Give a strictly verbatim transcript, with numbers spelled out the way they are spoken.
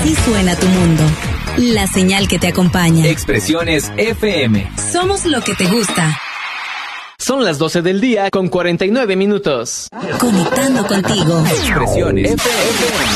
Así suena tu mundo. La señal que te acompaña. Expresiones F M. Somos lo que te gusta. Son las doce del día con cuarenta y nueve minutos. Conectando contigo. Expresiones F M.